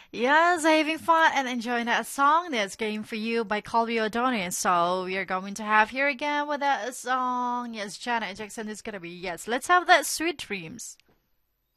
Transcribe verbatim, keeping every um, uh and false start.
Yes, having fun and enjoying that song that's Game for You by Colby O'Donnell. So we are going to have here again with that song. Yes, Janet Jackson is gonna be. Yes, let's have that Sweet Dreams.